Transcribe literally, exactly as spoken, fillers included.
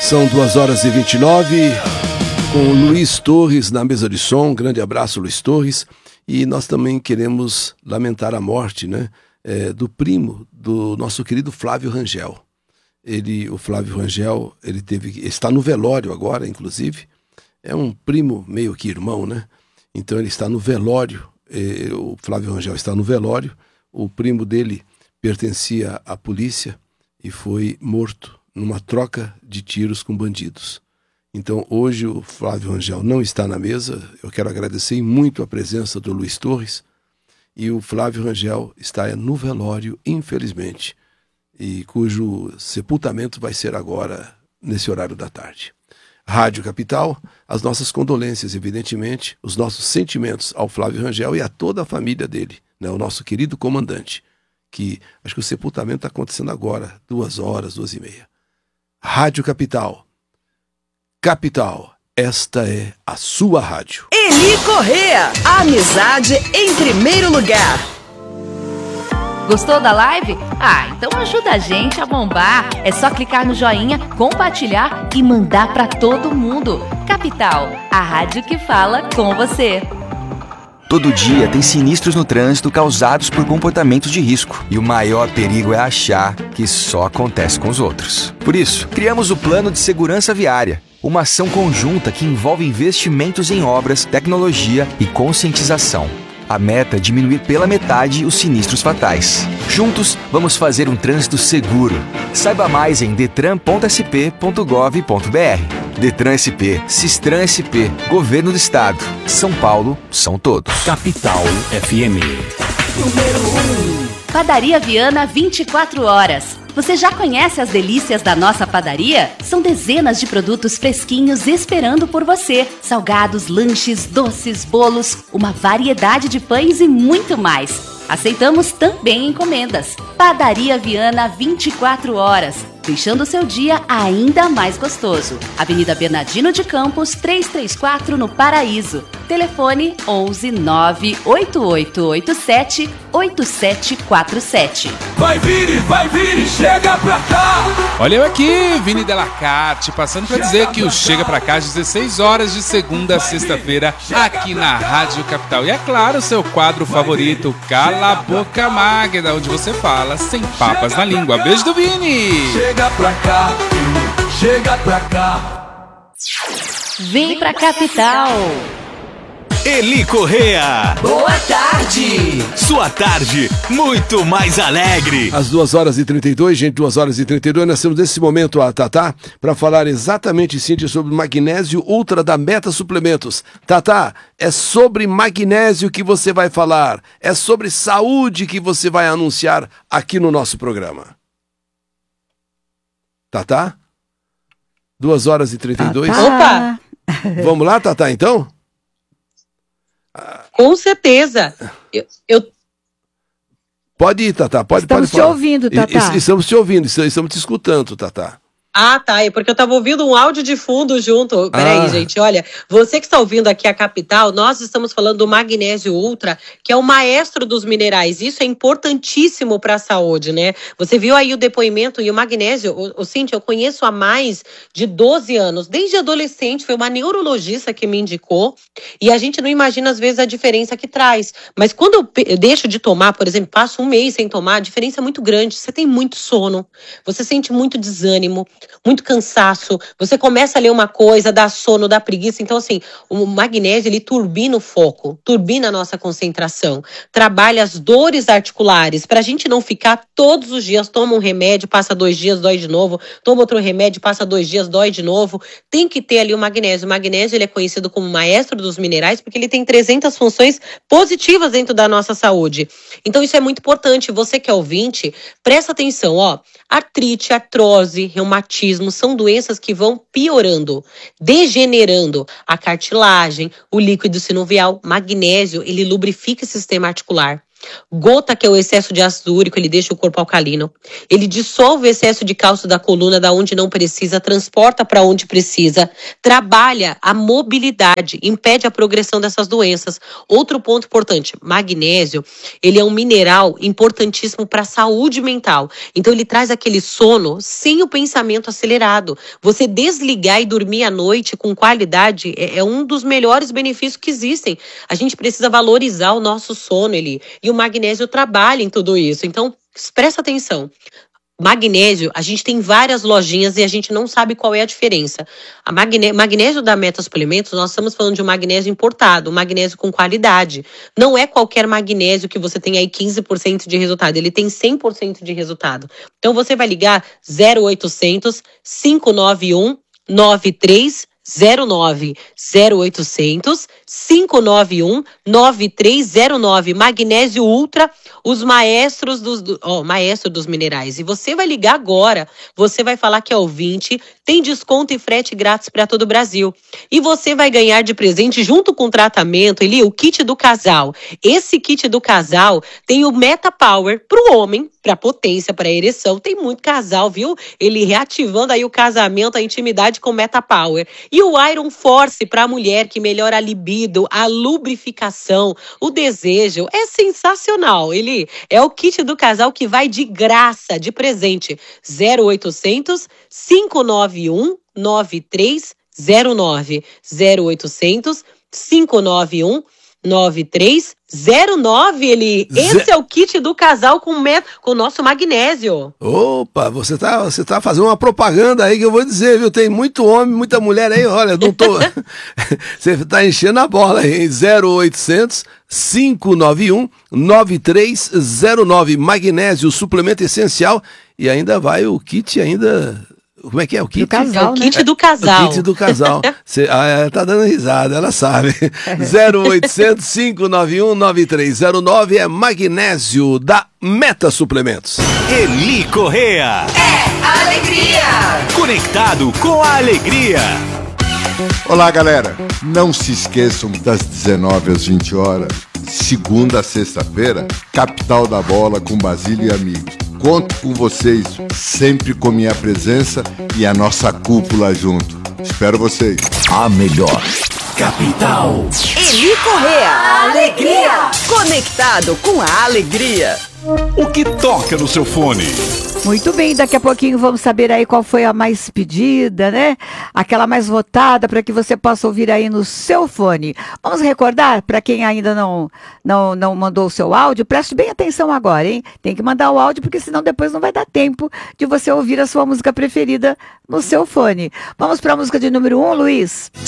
São duas horas e vinte e nove, com o Luiz Torres na mesa de som. Grande abraço, Luiz Torres. E nós também queremos lamentar a morte, né, é, do primo do nosso querido Flávio Rangel. Ele, o Flávio Rangel, ele teve, está no velório agora, inclusive. É um primo meio que irmão, né? Então ele está no velório. É, o Flávio Rangel está no velório. O primo dele pertencia à polícia e foi morto numa troca de tiros com bandidos. Então hoje o Flávio Rangel não está na mesa. Eu quero agradecer muito a presença do Luiz Torres. E o Flávio Rangel está no velório, infelizmente, e cujo sepultamento vai ser agora, nesse horário da tarde. Rádio Capital, as nossas condolências, evidentemente, os nossos sentimentos ao Flávio Rangel e a toda a família dele, né, o nosso querido comandante, que acho que o sepultamento está acontecendo agora, duas horas, duas e meia. Rádio Capital. Capital, esta é a sua rádio. Eli Correa, a amizade em primeiro lugar. Gostou da live? Ah, então ajuda a gente a bombar. É só clicar no joinha, compartilhar e mandar pra todo mundo. Capital, a rádio que fala com você. Todo dia tem sinistros no trânsito causados por comportamentos de risco. E o maior perigo é achar que só acontece com os outros. Por isso, criamos o Plano de Segurança Viária. Uma ação conjunta que envolve investimentos em obras, tecnologia e conscientização. A meta é diminuir pela metade os sinistros fatais. Juntos, vamos fazer um trânsito seguro. Saiba mais em detran ponto s p ponto gov ponto b r. Detran S P, Sistran S P, Governo do Estado. São Paulo, são todos. Capital F M. Padaria Viana vinte e quatro horas. Você já conhece as delícias da nossa padaria? São dezenas de produtos fresquinhos esperando por você. Salgados, lanches, doces, bolos, uma variedade de pães e muito mais. Aceitamos também encomendas. Padaria Viana vinte e quatro horas, deixando o seu dia ainda mais gostoso. Avenida Bernardino de Campos, trezentos e trinta e quatro, no Paraíso. Telefone onze nove oito oito oito sete oito sete quatro sete. Vai Vini, vai Vini, chega pra cá! Olha eu aqui, Vini Delacarte, passando pra dizer que o Chega Pra Cá às dezesseis horas de segunda a sexta-feira aqui na Rádio Capital. E é claro, seu quadro favorito, Cala a Boca Magda, onde você fala sem papas na língua. Beijo do Vini! Chega pra cá, chega pra cá. Vem pra Capital! Eli Correa. Boa tarde. Sua tarde muito mais alegre. Às duas horas e trinta e dois, gente, duas horas e trinta e dois, nós temos nesse momento a Tatá para falar exatamente, Cíntia, sobre o magnésio ultra da Meta Suplementos. Tatá, é sobre magnésio que você vai falar, é sobre saúde que você vai anunciar aqui no nosso programa. Tatá? duas horas e trinta e dois. Opa! Vamos lá, Tatá, então? Com certeza. Eu, eu... Pode ir, Tatá, pode, estamos pode falar. te ouvindo, Tatá. E, estamos te ouvindo, estamos te escutando, Tatá. Ah, tá, é porque eu tava ouvindo um áudio de fundo junto. Peraí, Ah. gente, olha, você que está ouvindo aqui a Capital, nós estamos falando do magnésio ultra, que é o maestro dos minerais. Isso é importantíssimo para a saúde, né? Você viu aí o depoimento e o magnésio, o, o Cíntia, eu conheço há mais de doze anos, desde adolescente, foi uma neurologista que me indicou, e a gente não imagina às vezes a diferença que traz. Mas quando eu, pe- eu deixo de tomar, por exemplo, passo um mês sem tomar, a diferença é muito grande. Você tem muito sono, você sente muito desânimo, muito cansaço, você começa a ler uma coisa, dá sono, dá preguiça. Então, assim, o magnésio, ele turbina o foco, turbina a nossa concentração, trabalha as dores articulares, pra gente não ficar todos os dias, toma um remédio, passa dois dias, dói de novo, toma outro remédio, passa dois dias, dói de novo. Tem que ter ali o magnésio. O magnésio, ele é conhecido como maestro dos minerais, porque ele tem trezentas funções positivas dentro da nossa saúde. Então, isso é muito importante. Você que é ouvinte, presta atenção, ó, artrite, artrose, reumatismo, são doenças que vão piorando, degenerando a cartilagem, o líquido sinovial. Magnésio, ele lubrifica o sistema articular. Gota, que é o excesso de ácido úrico, ele deixa o corpo alcalino. Ele dissolve o excesso de cálcio da coluna da onde não precisa, transporta para onde precisa, trabalha a mobilidade, impede a progressão dessas doenças. Outro ponto importante, magnésio, ele é um mineral importantíssimo para a saúde mental. Então ele traz aquele sono sem o pensamento acelerado. Você desligar e dormir à noite com qualidade é, é um dos melhores benefícios que existem. A gente precisa valorizar o nosso sono, ele, e o magnésio trabalha em tudo isso. Então, presta atenção. Magnésio, a gente tem várias lojinhas e a gente não sabe qual é a diferença. A magne... magnésio da Meta Suplementos, nós estamos falando de um magnésio importado, um magnésio com qualidade. Não é qualquer magnésio que você tem aí quinze por cento de resultado, ele tem cem por cento de resultado. Então você vai ligar zero oitocentos, cinco nove um, nove três zero nove, zero oitocentos, cinco nove um, nove três zero nove, Magnésio Ultra, os maestros dos, do, oh, maestro dos minerais. E você vai ligar agora, você vai falar que é ouvinte, tem desconto e frete grátis para todo o Brasil. E você vai ganhar de presente, junto com o tratamento, Eli, o kit do casal. Esse kit do casal tem o Meta Power para o homem, para potência, para ereção. Tem muito casal, viu? Ele reativando aí o casamento, a intimidade com Meta Power. E o Iron Force para a mulher, que melhora a libido, a lubrificação, o desejo. É sensacional. Ele é o kit do casal que vai de graça, de presente. zero oitocentos, cinco nove um, nove três zero nove. zero oitocentos, cinco nove um, nove três zero nove, ele. Esse Zé... é o kit do casal com, met... com o nosso magnésio. Opa, você tá, você tá fazendo uma propaganda aí que eu vou dizer, viu? Tem muito homem, muita mulher aí, olha, não tô... Você tá enchendo a bola aí, zero oitocentos, cinco nove um, nove três zero nove, magnésio, suplemento essencial, e ainda vai o kit ainda... Como é que é o kit? Do casal, é o kit né? do casal. O kit do casal. Cê, ah, ela tá dando risada, ela sabe. zero oitocentos, cinco nove um, nove três zero nove é magnésio da Meta Suplementos. Eli Correa. É alegria. Conectado com a alegria. Olá, galera. Não se esqueçam das dezenove às vinte horas, segunda a sexta-feira, Capital da Bola com Basílio e amigos. Conto com vocês, sempre com minha presença e a nossa cúpula junto. Espero vocês. A melhor capital. Eli Correa. Alegria. Conectado com a alegria. O que toca no seu fone? Muito bem, daqui a pouquinho vamos saber aí qual foi a mais pedida, né? Aquela mais votada para que você possa ouvir aí no seu fone. Vamos recordar, para quem ainda não, não, não mandou o seu áudio, preste bem atenção agora, hein? Tem que mandar o áudio, porque senão depois não vai dar tempo de você ouvir a sua música preferida no seu fone. Vamos para a música de número um, Luiz?